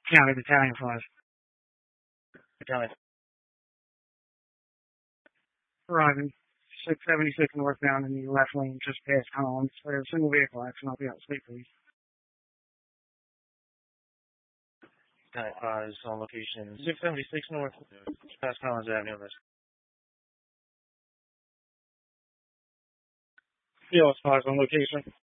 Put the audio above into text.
County Battalion 5. Battalion. Arriving 676 northbound in the left lane just past Collins. There's a single vehicle accident. I'll be out state, please. Battalion 5 is on location 676 north, past Collins Avenue. BLS 5 on location.